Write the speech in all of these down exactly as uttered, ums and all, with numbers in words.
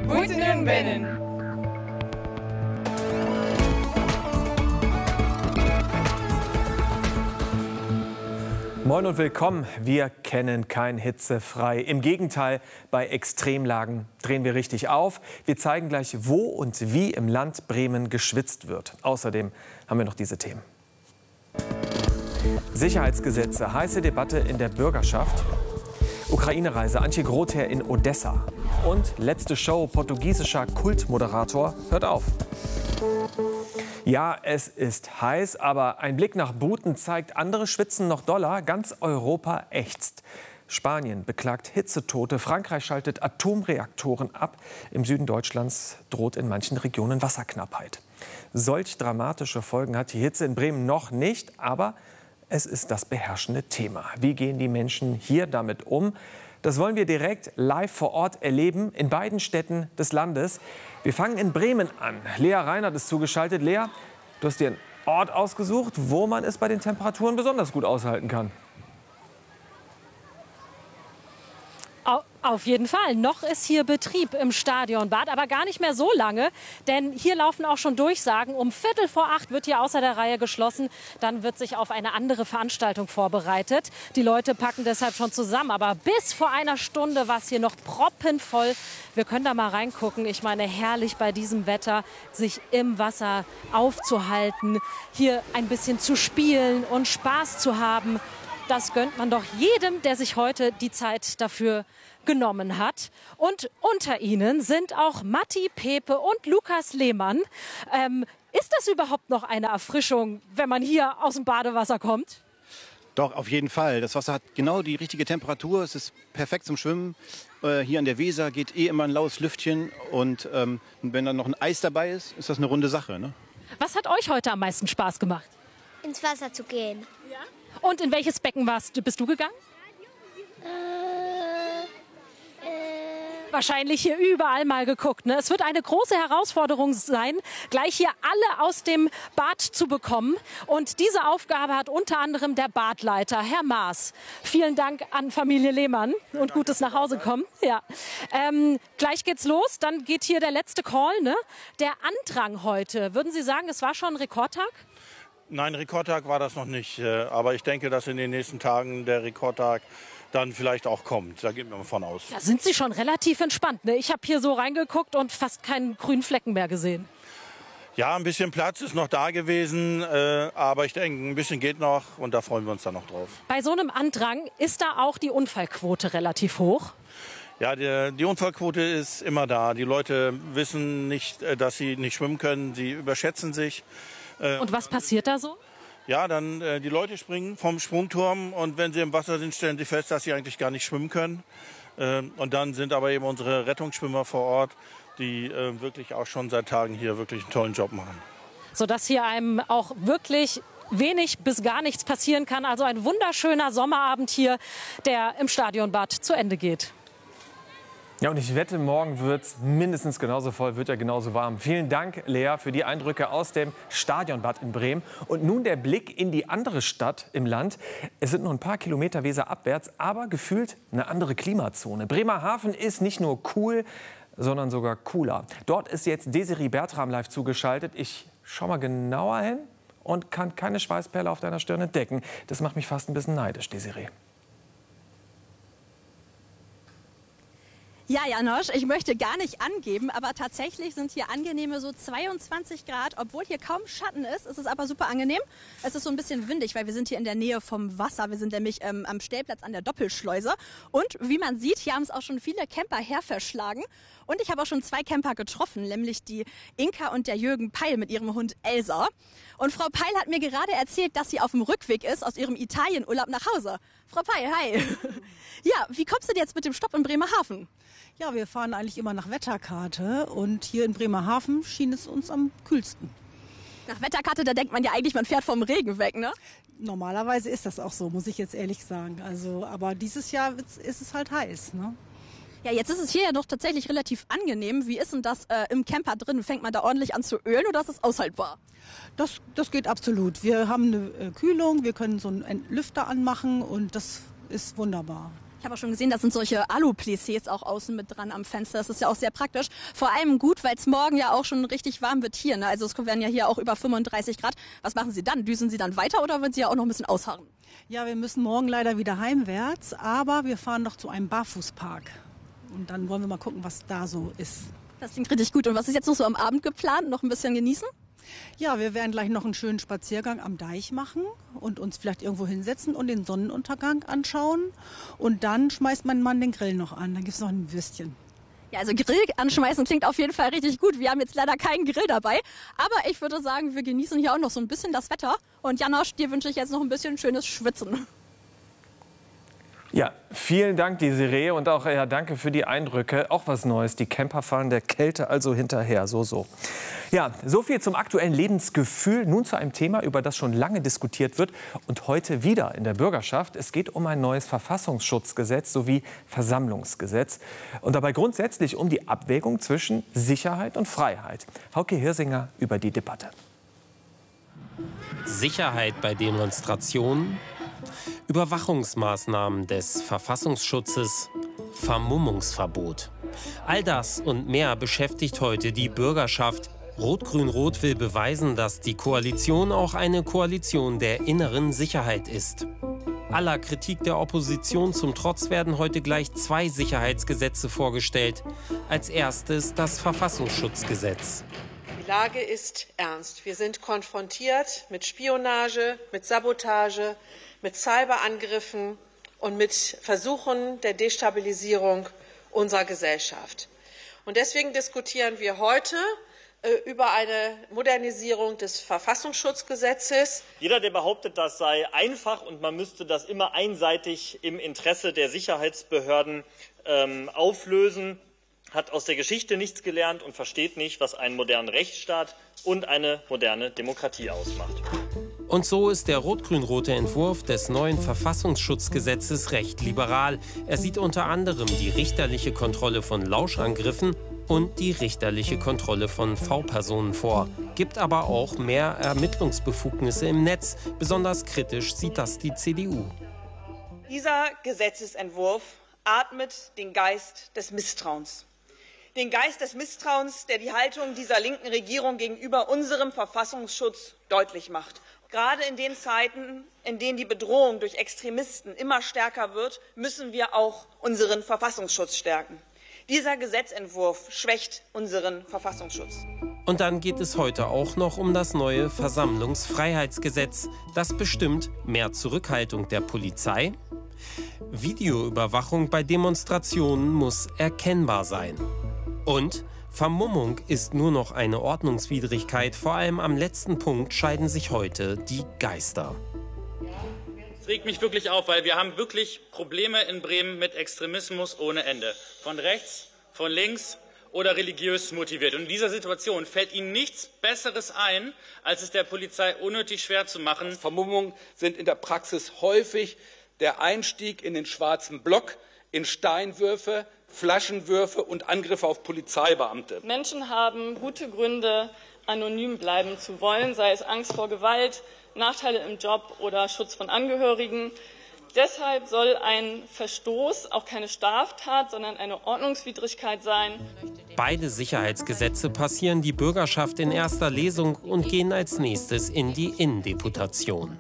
Guten Bennen. Moin und willkommen. Wir kennen kein hitzefrei. Im Gegenteil, bei Extremlagen drehen wir richtig auf. Wir zeigen gleich, wo und wie im Land Bremen geschwitzt wird. Außerdem haben wir noch diese Themen. Sicherheitsgesetze, heiße Debatte in der Bürgerschaft. Ukraine-Reise, Antje Grother in Odessa. Und letzte Show, portugiesischer Kultmoderator hört auf. Ja, es ist heiß, aber ein Blick nach Buten zeigt, andere schwitzen noch doller. Ganz Europa ächzt. Spanien beklagt Hitzetote, Frankreich schaltet Atomreaktoren ab. Im Süden Deutschlands droht in manchen Regionen Wasserknappheit. Solch dramatische Folgen hat die Hitze in Bremen noch nicht, aber es ist das beherrschende Thema. Wie gehen die Menschen hier damit um? Das wollen wir direkt live vor Ort erleben, in beiden Städten des Landes. Wir fangen in Bremen an. Lea Reinhardt ist zugeschaltet. Lea, du hast dir einen Ort ausgesucht, wo man es bei den Temperaturen besonders gut aushalten kann. Auf jeden Fall. Noch ist hier Betrieb im Stadionbad, aber gar nicht mehr so lange. Denn hier laufen auch schon Durchsagen. Um Viertel vor acht wird hier außer der Reihe geschlossen. Dann wird sich auf eine andere Veranstaltung vorbereitet. Die Leute packen deshalb schon zusammen. Aber bis vor einer Stunde war es hier noch proppenvoll. Wir können da mal reingucken. Ich meine, herrlich bei diesem Wetter, sich im Wasser aufzuhalten, hier ein bisschen zu spielen und Spaß zu haben. Das gönnt man doch jedem, der sich heute die Zeit dafür genommen hat. Und unter ihnen sind auch Matti Pepe und Lukas Lehmann. Ähm, ist das überhaupt noch eine Erfrischung, wenn man hier aus dem Badewasser kommt? Doch, auf jeden Fall. Das Wasser hat genau die richtige Temperatur. Es ist perfekt zum Schwimmen. Äh, hier an der Weser geht eh immer ein laues Lüftchen. Und ähm, wenn dann noch ein Eis dabei ist, ist das eine runde Sache, ne? Was hat euch heute am meisten Spaß gemacht? Ins Wasser zu gehen. Ja? Und in welches Becken warst, bist du gegangen? Äh, äh. Wahrscheinlich hier überall mal geguckt. Ne? Es wird eine große Herausforderung sein, gleich hier alle aus dem Bad zu bekommen. Und diese Aufgabe hat unter anderem der Badleiter, Herr Maas. Vielen Dank an Familie Lehmann und gutes Nachhausekommen. Ja. Ähm, gleich geht's los. Dann geht hier der letzte Call. Ne? Der Andrang heute. Würden Sie sagen, es war schon ein Rekordtag? Nein, Rekordtag war das noch nicht. Aber ich denke, dass in den nächsten Tagen der Rekordtag dann vielleicht auch kommt. Da gehen wir mal von aus. Da sind Sie schon relativ entspannt. Ne? Ich habe hier so reingeguckt und fast keinen grünen Flecken mehr gesehen. Ja, ein bisschen Platz ist noch da gewesen. Aber ich denke, ein bisschen geht noch und da freuen wir uns dann noch drauf. Bei so einem Andrang ist da auch die Unfallquote relativ hoch? Ja, die, die Unfallquote ist immer da. Die Leute wissen nicht, dass sie nicht schwimmen können. Sie überschätzen sich. Und was passiert da so? Ja, dann äh, die Leute springen vom Sprungturm und wenn sie im Wasser sind, stellen sie fest, dass sie eigentlich gar nicht schwimmen können. Äh, und dann sind aber eben unsere Rettungsschwimmer vor Ort, die äh, wirklich auch schon seit Tagen hier wirklich einen tollen Job machen. Sodass hier einem auch wirklich wenig bis gar nichts passieren kann. Also ein wunderschöner Sommerabend hier, der im Stadionbad zu Ende geht. Ja, und ich wette, morgen wird es mindestens genauso voll, wird ja genauso warm. Vielen Dank, Lea, für die Eindrücke aus dem Stadionbad in Bremen. Und nun der Blick in die andere Stadt im Land. Es sind nur ein paar Kilometer Weser abwärts, aber gefühlt eine andere Klimazone. Bremerhaven ist nicht nur cool, sondern sogar cooler. Dort ist jetzt Desiree Bertram live zugeschaltet. Ich schau mal genauer hin und kann keine Schweißperle auf deiner Stirn entdecken. Das macht mich fast ein bisschen neidisch, Desiree. Ja, Janosch, ich möchte gar nicht angeben, aber tatsächlich sind hier angenehme so zweiundzwanzig Grad. Obwohl hier kaum Schatten ist, ist es aber super angenehm. Es ist so ein bisschen windig, weil wir sind hier in der Nähe vom Wasser. Wir sind nämlich ähm, am Stellplatz an der Doppelschleuse. Und wie man sieht, hier haben es auch schon viele Camper herverschlagen. Und ich habe auch schon zwei Camper getroffen, nämlich die Inka und der Jürgen Peil mit ihrem Hund Elsa. Und Frau Peil hat mir gerade erzählt, dass sie auf dem Rückweg ist aus ihrem Italienurlaub nach Hause. Frau Peil, hi. Ja, wie kommst du denn jetzt mit dem Stopp in Bremerhaven? Ja, wir fahren eigentlich immer nach Wetterkarte und hier in Bremerhaven schien es uns am kühlsten. Nach Wetterkarte, da denkt man ja eigentlich, man fährt vom Regen weg, ne? Normalerweise ist das auch so, muss ich jetzt ehrlich sagen. Also, aber dieses Jahr ist es halt heiß, ne? Ja, jetzt ist es hier ja doch tatsächlich relativ angenehm. Wie ist denn das äh, im Camper drin? Fängt man da ordentlich an zu ölen oder ist es aushaltbar? Das, das geht absolut. Wir haben eine äh, Kühlung, wir können so einen Lüfter anmachen und das ist wunderbar. Ich habe auch schon gesehen, da sind solche Alu-Plissés auch außen mit dran am Fenster. Das ist ja auch sehr praktisch. Vor allem gut, weil es morgen ja auch schon richtig warm wird hier. Ne? Also es werden ja hier auch über fünfunddreißig Grad. Was machen Sie dann? Düsen Sie dann weiter oder wollen Sie ja auch noch ein bisschen ausharren? Ja, wir müssen morgen leider wieder heimwärts, aber wir fahren noch zu einem Barfußpark. Und dann wollen wir mal gucken, was da so ist. Das klingt richtig gut. Und was ist jetzt noch so am Abend geplant? Noch ein bisschen genießen? Ja, wir werden gleich noch einen schönen Spaziergang am Deich machen und uns vielleicht irgendwo hinsetzen und den Sonnenuntergang anschauen. Und dann schmeißt mein Mann den Grill noch an. Dann gibt es noch ein Würstchen. Ja, also Grill anschmeißen klingt auf jeden Fall richtig gut. Wir haben jetzt leider keinen Grill dabei. Aber ich würde sagen, wir genießen hier auch noch so ein bisschen das Wetter. Und Janosch, dir wünsche ich jetzt noch ein bisschen schönes Schwitzen. Ja, vielen Dank, Desiree, und auch ja, danke für die Eindrücke. Auch was Neues, die Camper fahren der Kälte also hinterher, so, so. Ja, so viel zum aktuellen Lebensgefühl. Nun zu einem Thema, über das schon lange diskutiert wird und heute wieder in der Bürgerschaft. Es geht um ein neues Verfassungsschutzgesetz sowie Versammlungsgesetz und dabei grundsätzlich um die Abwägung zwischen Sicherheit und Freiheit. Hauke Hirsinger über die Debatte. Sicherheit bei Demonstrationen, Überwachungsmaßnahmen des Verfassungsschutzes, Vermummungsverbot. All das und mehr beschäftigt heute die Bürgerschaft. Rot-Grün-Rot will beweisen, dass die Koalition auch eine Koalition der inneren Sicherheit ist. Aller Kritik der Opposition zum Trotz werden heute gleich zwei Sicherheitsgesetze vorgestellt. Als erstes das Verfassungsschutzgesetz. Die Lage ist ernst. Wir sind konfrontiert mit Spionage, mit Sabotage, mit Cyberangriffen und mit Versuchen der Destabilisierung unserer Gesellschaft. Und deswegen diskutieren wir heute äh, über eine Modernisierung des Verfassungsschutzgesetzes. Jeder, der behauptet, das sei einfach und man müsste das immer einseitig im Interesse der Sicherheitsbehörden ähm, auflösen, hat aus der Geschichte nichts gelernt und versteht nicht, was einen modernen Rechtsstaat und eine moderne Demokratie ausmacht. Und so ist der rot-grün-rote Entwurf des neuen Verfassungsschutzgesetzes recht liberal. Er sieht unter anderem die richterliche Kontrolle von Lauschangriffen und die richterliche Kontrolle von V-Personen vor, gibt aber auch mehr Ermittlungsbefugnisse im Netz. Besonders kritisch sieht das die C D U. Dieser Gesetzesentwurf atmet den Geist des Misstrauens. Den Geist des Misstrauens, der die Haltung dieser linken Regierung gegenüber unserem Verfassungsschutz deutlich macht. Gerade in den Zeiten, in denen die Bedrohung durch Extremisten immer stärker wird, müssen wir auch unseren Verfassungsschutz stärken. Dieser Gesetzentwurf schwächt unseren Verfassungsschutz. Und dann geht es heute auch noch um das neue Versammlungsfreiheitsgesetz. Das bestimmt mehr Zurückhaltung der Polizei. Videoüberwachung bei Demonstrationen muss erkennbar sein. Und Vermummung ist nur noch eine Ordnungswidrigkeit. Vor allem am letzten Punkt scheiden sich heute die Geister. Es regt mich wirklich auf, weil wir haben wirklich Probleme in Bremen mit Extremismus ohne Ende. Von rechts, von links oder religiös motiviert. Und in dieser Situation fällt Ihnen nichts Besseres ein, als es der Polizei unnötig schwer zu machen. Vermummungen sind in der Praxis häufig der Einstieg in den schwarzen Block, in Steinwürfe, Flaschenwürfe und Angriffe auf Polizeibeamte. Menschen haben gute Gründe, anonym bleiben zu wollen, sei es Angst vor Gewalt, Nachteile im Job oder Schutz von Angehörigen. Deshalb soll ein Verstoß auch keine Straftat, sondern eine Ordnungswidrigkeit sein. Beide Sicherheitsgesetze passieren die Bürgerschaft in erster Lesung und gehen als nächstes in die Innendeputation.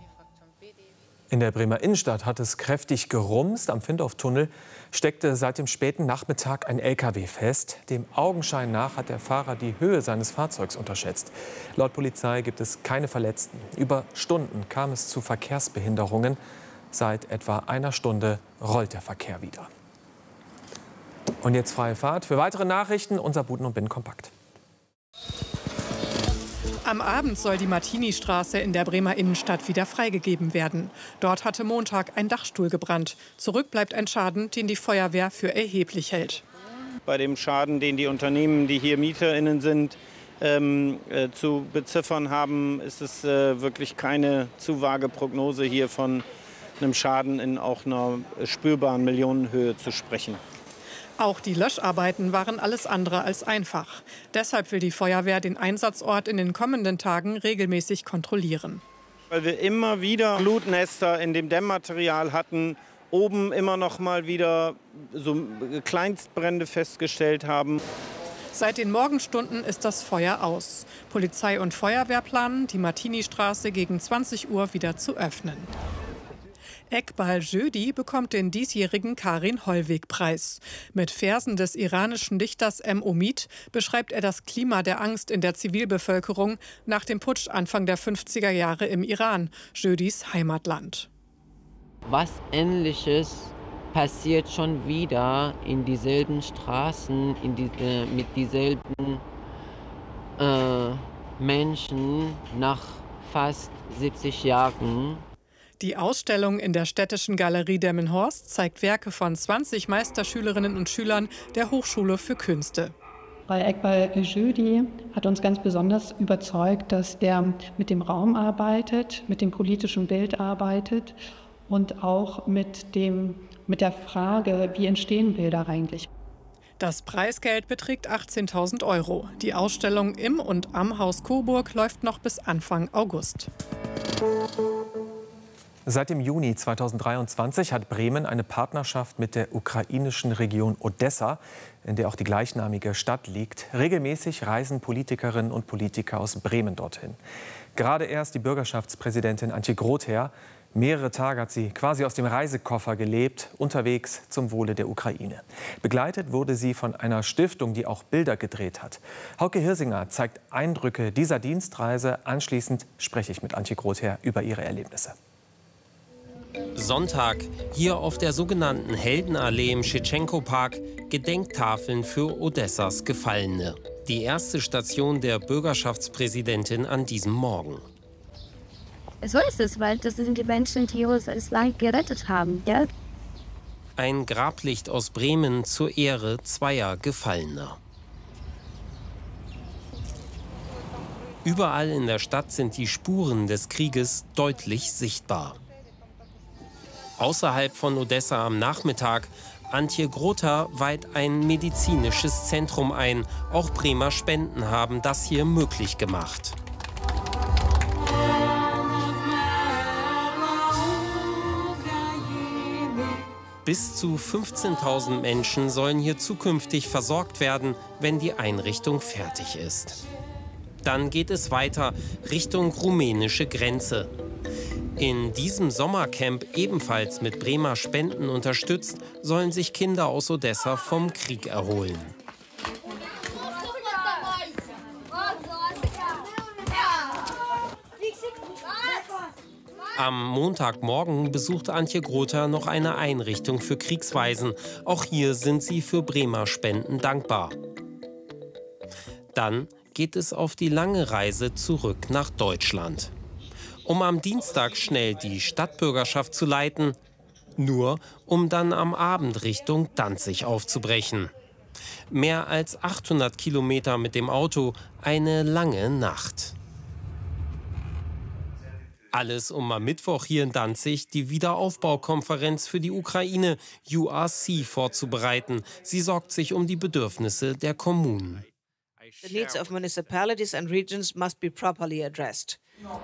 In der Bremer Innenstadt hat es kräftig gerumst. Am Findorf-Tunnel steckte seit dem späten Nachmittag ein L K W fest. Dem Augenschein nach hat der Fahrer die Höhe seines Fahrzeugs unterschätzt. Laut Polizei gibt es keine Verletzten. Über Stunden kam es zu Verkehrsbehinderungen. Seit etwa einer Stunde rollt der Verkehr wieder. Und jetzt freie Fahrt. Für weitere Nachrichten unser Buten und Bin kompakt. Am Abend soll die Martini-Straße in der Bremer Innenstadt wieder freigegeben werden. Dort hatte Montag ein Dachstuhl gebrannt. Zurück bleibt ein Schaden, den die Feuerwehr für erheblich hält. Bei dem Schaden, den die Unternehmen, die hier MieterInnen sind, ähm, äh, zu beziffern haben, ist es äh, wirklich keine zu vage Prognose, hier von einem Schaden in auch einer spürbaren Millionenhöhe zu sprechen. Auch die Löscharbeiten waren alles andere als einfach. Deshalb will die Feuerwehr den Einsatzort in den kommenden Tagen regelmäßig kontrollieren. Weil wir immer wieder Blutnester in dem Dämmmaterial hatten oben immer noch mal wieder so Kleinstbrände festgestellt haben. Seit den Morgenstunden ist das Feuer aus. Polizei und Feuerwehr planen, die Martini-Straße gegen zwanzig Uhr wieder zu öffnen. Eqbal Jödi bekommt den diesjährigen Karin-Hollweg-Preis. Mit Versen des iranischen Dichters M. Omid beschreibt er das Klima der Angst in der Zivilbevölkerung nach dem Putsch Anfang der fünfziger Jahre im Iran, Jödis Heimatland. Was Ähnliches passiert schon wieder in dieselben Straßen, in die, äh, mit dieselben äh, Menschen nach fast siebzig Jahren. Die Ausstellung in der Städtischen Galerie Delmenhorst zeigt Werke von zwanzig Meisterschülerinnen und Schülern der Hochschule für Künste. Bei Eqbal Jödi hat uns ganz besonders überzeugt, dass er mit dem Raum arbeitet, mit dem politischen Bild arbeitet und auch mit, dem, mit der Frage, wie entstehen Bilder eigentlich. Das Preisgeld beträgt achtzehntausend Euro. Die Ausstellung im und am Haus Coburg läuft noch bis Anfang August. Seit dem Juni zweitausenddreiundzwanzig hat Bremen eine Partnerschaft mit der ukrainischen Region Odessa, in der auch die gleichnamige Stadt liegt. Regelmäßig reisen Politikerinnen und Politiker aus Bremen dorthin. Gerade erst die Bürgerschaftspräsidentin Antje Grother. Mehrere Tage hat sie quasi aus dem Reisekoffer gelebt, unterwegs zum Wohle der Ukraine. Begleitet wurde sie von einer Stiftung, die auch Bilder gedreht hat. Hauke Hirsinger zeigt Eindrücke dieser Dienstreise. Anschließend spreche ich mit Antje Grother über ihre Erlebnisse. Sonntag, hier auf der sogenannten Heldenallee im Schewtschenko-Park, Gedenktafeln für Odessas Gefallene. Die erste Station der Bürgerschaftspräsidentin an diesem Morgen. So ist es, weil das sind die Menschen, die uns das Land gerettet haben. Ja? Ein Grablicht aus Bremen zur Ehre zweier Gefallener. Überall in der Stadt sind die Spuren des Krieges deutlich sichtbar. Außerhalb von Odessa am Nachmittag, Antje Grother weiht ein medizinisches Zentrum ein. Auch Bremer Spenden haben das hier möglich gemacht. Bis zu fünfzehntausend Menschen sollen hier zukünftig versorgt werden, wenn die Einrichtung fertig ist. Dann geht es weiter Richtung rumänische Grenze. In diesem Sommercamp, ebenfalls mit Bremer Spenden unterstützt, sollen sich Kinder aus Odessa vom Krieg erholen. Am Montagmorgen besucht Antje Grother noch eine Einrichtung für Kriegswaisen. Auch hier sind sie für Bremer Spenden dankbar. Dann geht es auf die lange Reise zurück nach Deutschland. Um am Dienstag schnell die Stadtbürgerschaft zu leiten, nur um dann am Abend Richtung Danzig aufzubrechen. Mehr als achthundert Kilometer mit dem Auto, eine lange Nacht. Alles, um am Mittwoch hier in Danzig die Wiederaufbaukonferenz für die Ukraine U R C vorzubereiten. Sie sorgt sich um die Bedürfnisse der Kommunen. The needs of municipalities and regions must be properly addressed.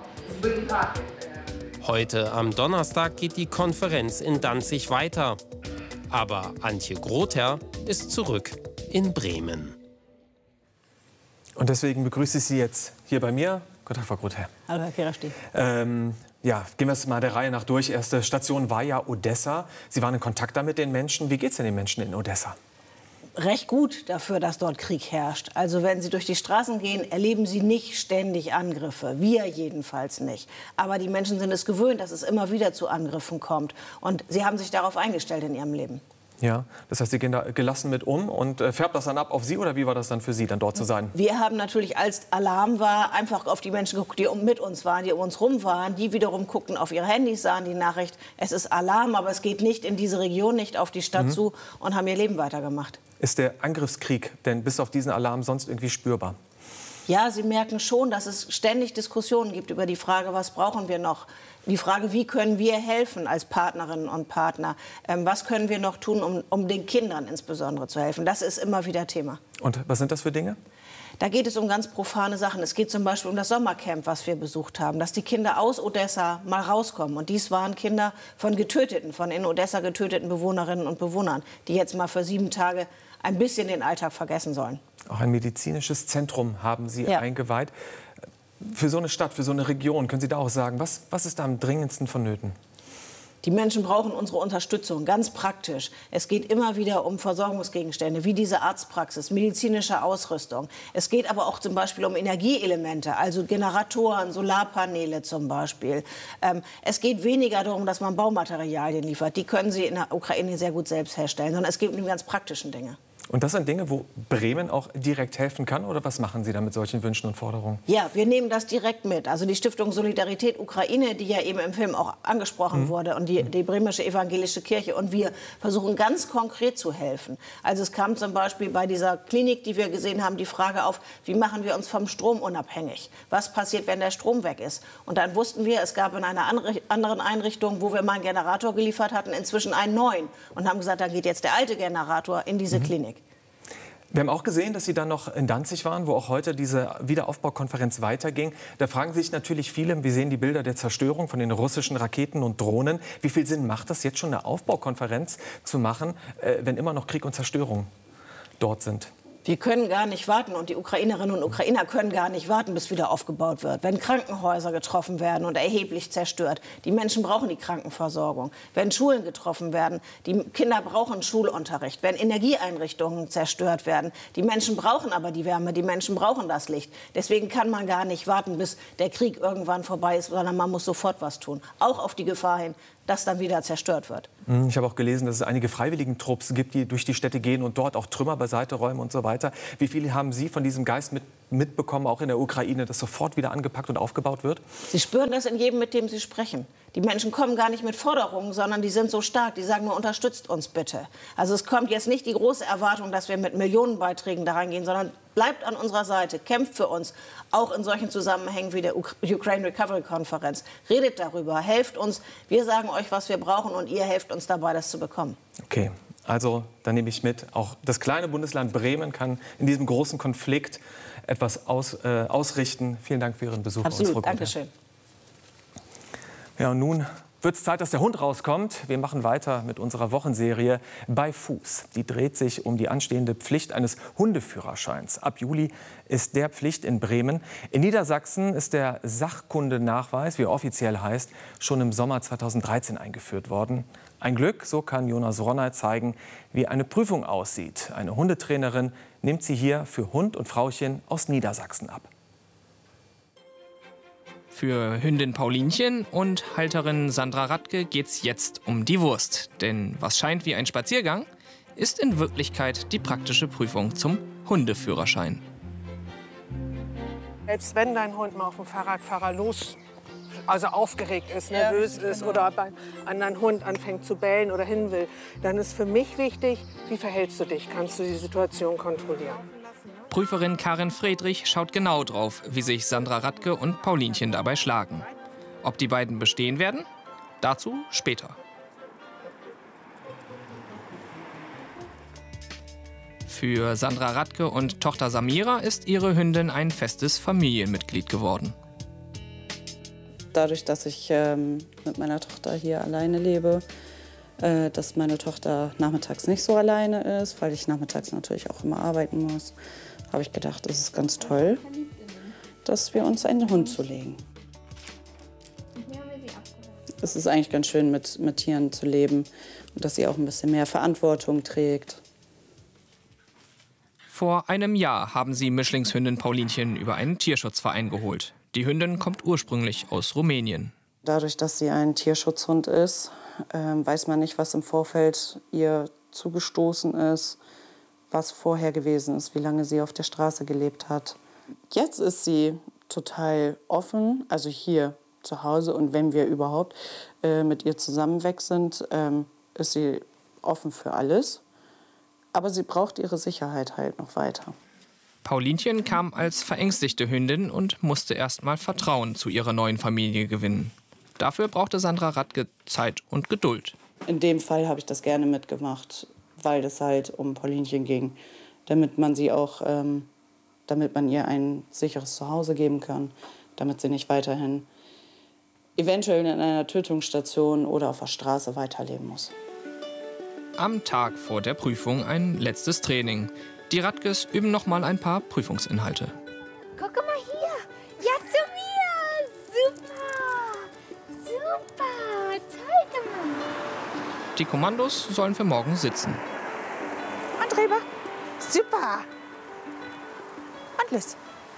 Heute am Donnerstag geht die Konferenz in Danzig weiter. Aber Antje Grother ist zurück in Bremen. Und deswegen begrüße ich Sie jetzt hier bei mir. Guten Tag, Frau Grother. Hallo, Herr Kerasti. Ähm, ja, gehen wir es mal der Reihe nach durch. Erste Station war ja Odessa. Sie waren in Kontakt da mit den Menschen. Wie geht es denn den Menschen in Odessa? Recht gut dafür, dass dort Krieg herrscht. Also wenn Sie durch die Straßen gehen, erleben Sie nicht ständig Angriffe. Wir jedenfalls nicht. Aber die Menschen sind es gewöhnt, dass es immer wieder zu Angriffen kommt. Und sie haben sich darauf eingestellt in ihrem Leben. Ja, das heißt, Sie gehen da gelassen mit um und äh, färbt das dann ab auf Sie oder wie war das dann für Sie, dann dort zu sein? Wir haben natürlich, als Alarm war, einfach auf die Menschen geguckt, die mit uns waren, die um uns rum waren. Die wiederum guckten auf ihre Handys, sahen die Nachricht, es ist Alarm, aber es geht nicht in diese Region, nicht auf die Stadt mhm. zu und haben ihr Leben weitergemacht. Ist der Angriffskrieg denn bis auf diesen Alarm sonst irgendwie spürbar? Ja, Sie merken schon, dass es ständig Diskussionen gibt über die Frage, was brauchen wir noch? Die Frage, wie können wir helfen als Partnerinnen und Partner? Ähm, was können wir noch tun, um, um den Kindern insbesondere zu helfen? Das ist immer wieder Thema. Und was sind das für Dinge? Da geht es um ganz profane Sachen. Es geht zum Beispiel um das Sommercamp, was wir besucht haben, dass die Kinder aus Odessa mal rauskommen. Und dies waren Kinder von getöteten, von in Odessa getöteten Bewohnerinnen und Bewohnern, die jetzt mal für sieben Tage ein bisschen den Alltag vergessen sollen. Auch ein medizinisches Zentrum haben Sie ja. eingeweiht. Für so eine Stadt, für so eine Region, können Sie da auch sagen, was, was ist da am dringendsten vonnöten? Die Menschen brauchen unsere Unterstützung, ganz praktisch. Es geht immer wieder um Versorgungsgegenstände, wie diese Arztpraxis, medizinische Ausrüstung. Es geht aber auch zum Beispiel um Energieelemente, also Generatoren, Solarpaneele zum Beispiel. Ähm, es geht weniger darum, dass man Baumaterialien liefert. Die können Sie in der Ukraine sehr gut selbst herstellen, sondern es geht um die ganz praktischen Dinge. Und das sind Dinge, wo Bremen auch direkt helfen kann? Oder was machen Sie da mit solchen Wünschen und Forderungen? Ja, wir nehmen das direkt mit. Also die Stiftung Solidarität Ukraine, die ja eben im Film auch angesprochen mhm. wurde, und die, die Bremische Evangelische Kirche. Und wir versuchen ganz konkret zu helfen. Also es kam zum Beispiel bei dieser Klinik, die wir gesehen haben, die Frage auf, wie machen wir uns vom Strom unabhängig? Was passiert, wenn der Strom weg ist? Und dann wussten wir, es gab in einer anderen Einrichtung, wo wir mal einen Generator geliefert hatten, inzwischen einen neuen. Und haben gesagt, dann geht jetzt der alte Generator in diese mhm. Klinik. Wir haben auch gesehen, dass Sie dann noch in Danzig waren, wo auch heute diese Wiederaufbaukonferenz weiterging. Da fragen sich natürlich viele, wir sehen die Bilder der Zerstörung von den russischen Raketen und Drohnen. Wie viel Sinn macht das jetzt schon, eine Aufbaukonferenz zu machen, wenn immer noch Krieg und Zerstörung dort sind? Wir können gar nicht warten und die Ukrainerinnen und Ukrainer können gar nicht warten, bis wieder aufgebaut wird. Wenn Krankenhäuser getroffen werden und erheblich zerstört, die Menschen brauchen die Krankenversorgung. Wenn Schulen getroffen werden, die Kinder brauchen Schulunterricht. Wenn Energieeinrichtungen zerstört werden, die Menschen brauchen aber die Wärme, die Menschen brauchen das Licht. Deswegen kann man gar nicht warten, bis der Krieg irgendwann vorbei ist, sondern man muss sofort was tun. Auch auf die Gefahr hin, dass dann wieder zerstört wird. Ich habe auch gelesen, dass es einige Freiwilligentrupps gibt, die durch die Städte gehen und dort auch Trümmer beiseite räumen und so weiter. Wie viel haben Sie von diesem Geist mit, mitbekommen, auch in der Ukraine, dass sofort wieder angepackt und aufgebaut wird? Sie spüren das in jedem, mit dem Sie sprechen. Die Menschen kommen gar nicht mit Forderungen, sondern die sind so stark, die sagen nur, unterstützt uns bitte. Also es kommt jetzt nicht die große Erwartung, dass wir mit Millionenbeiträgen da reingehen, sondern bleibt an unserer Seite, kämpft für uns, auch in solchen Zusammenhängen wie der Ukraine Recovery Konferenz. Redet darüber, helft uns, wir sagen euch, was wir brauchen und ihr helft uns dabei, das zu bekommen. Okay, also dann nehme ich mit, auch das kleine Bundesland Bremen kann in diesem großen Konflikt etwas aus, äh, ausrichten. Vielen Dank für Ihren Besuch. Absolut, danke schön. Ja, und nun wird es Zeit, dass der Hund rauskommt. Wir machen weiter mit unserer Wochenserie Bei Fuß. Die dreht sich um die anstehende Pflicht eines Hundeführerscheins. Ab Juli ist der Pflicht in Bremen. In Niedersachsen ist der Sachkundenachweis, wie er offiziell heißt, schon im Sommer zweitausenddreizehn eingeführt worden. Ein Glück, so kann Jonas Ronner zeigen, wie eine Prüfung aussieht. Eine Hundetrainerin nimmt sie hier für Hund und Frauchen aus Niedersachsen ab. Für Hündin Paulinchen und Halterin Sandra Radke geht's jetzt um die Wurst. Denn was scheint wie ein Spaziergang, ist in Wirklichkeit die praktische Prüfung zum Hundeführerschein. Selbst wenn dein Hund mal auf dem Fahrradfahrer los, also aufgeregt ist, nervös ja, ist genau. oder beim anderen Hund anfängt zu bellen oder hin will, dann ist für mich wichtig, wie verhältst du dich? Kannst du die Situation kontrollieren? Prüferin Karin Friedrich schaut genau drauf, wie sich Sandra Radke und Paulinchen dabei schlagen. Ob die beiden bestehen werden? Dazu später. Für Sandra Radke und Tochter Samira ist ihre Hündin ein festes Familienmitglied geworden. Dadurch, dass ich ähm, mit meiner Tochter hier alleine lebe, äh, dass meine Tochter nachmittags nicht so alleine ist, weil ich nachmittags natürlich auch immer arbeiten muss, habe ich gedacht, es ist ganz toll, dass wir uns einen Hund zulegen. Es ist eigentlich ganz schön, mit, mit Tieren zu leben und dass sie auch ein bisschen mehr Verantwortung trägt. Vor einem Jahr haben sie Mischlingshündin Paulinchen über einen Tierschutzverein geholt. Die Hündin kommt ursprünglich aus Rumänien. Dadurch, dass sie ein Tierschutzhund ist, äh, weiß man nicht, was im Vorfeld ihr zugestoßen ist, was vorher gewesen ist, wie lange sie auf der Straße gelebt hat. Jetzt ist sie total offen, also hier zu Hause. Und wenn wir überhaupt äh, mit ihr zusammen weg sind, ähm, ist sie offen für alles. Aber sie braucht ihre Sicherheit halt noch weiter. Paulinchen kam als verängstigte Hündin und musste erst mal Vertrauen zu ihrer neuen Familie gewinnen. Dafür brauchte Sandra Radke Zeit und Geduld. In dem Fall habe ich das gerne mitgemacht, weil es halt um Paulinchen ging, damit man sie auch ähm, damit man ihr ein sicheres Zuhause geben kann, damit sie nicht weiterhin eventuell in einer Tötungsstation oder auf der Straße weiterleben muss. Am Tag vor der Prüfung ein letztes Training. Die Radkes üben noch mal ein paar Prüfungsinhalte. Guck mal hier. Ja, zu mir. Super. Super. Toll gemacht. Die Kommandos sollen für morgen sitzen. Und rüber. Super. Und los.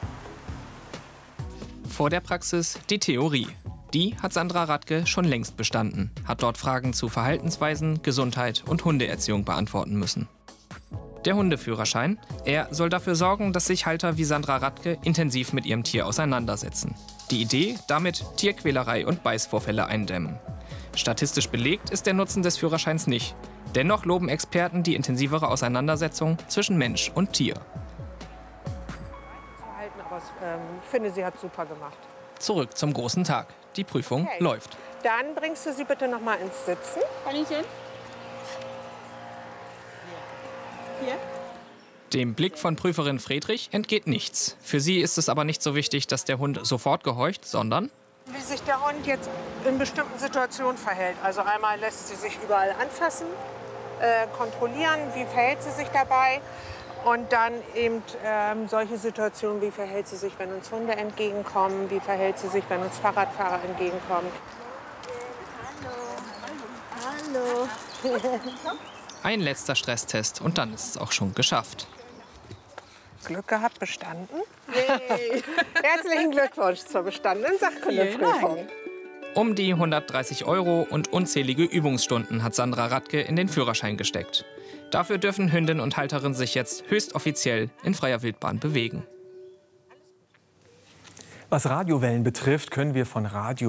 Vor der Praxis die Theorie. Die hat Sandra Radke schon längst bestanden, hat dort Fragen zu Verhaltensweisen, Gesundheit und Hundeerziehung beantworten müssen. Der Hundeführerschein, er soll dafür sorgen, dass sich Halter wie Sandra Radke intensiv mit ihrem Tier auseinandersetzen. Die Idee, damit Tierquälerei und Beißvorfälle eindämmen. Statistisch belegt ist der Nutzen des Führerscheins nicht. Dennoch loben Experten die intensivere Auseinandersetzung zwischen Mensch und Tier. Aber ähm, ich finde, sie hat super gemacht. Zurück zum großen Tag. Die Prüfung Okay. läuft. Dann bringst du sie bitte noch mal ins Sitzen. Kann ich hin? Hier? Dem Blick von Prüferin Friedrich entgeht nichts. Für sie ist es aber nicht so wichtig, dass der Hund sofort gehorcht, sondern Wie sich der Hund jetzt in bestimmten Situationen verhält. Also einmal lässt sie sich überall anfassen, äh, kontrollieren, wie verhält sie sich dabei. Und dann eben ähm, solche Situationen, wie verhält sie sich, wenn uns Hunde entgegenkommen, wie verhält sie sich, wenn uns Fahrradfahrer entgegenkommen. Hallo. ein letzter Stresstest und dann ist es auch schon geschafft. Glück gehabt, bestanden. Yay. Herzlichen Glückwunsch zur bestandenen Sachkundeprüfung. Um die hundertdreißig Euro und unzählige Übungsstunden hat Sandra Radke in den Führerschein gesteckt. Dafür dürfen Hündin und Halterin sich jetzt höchstoffiziell in freier Wildbahn bewegen. Was Radiowellen betrifft, können wir von Radio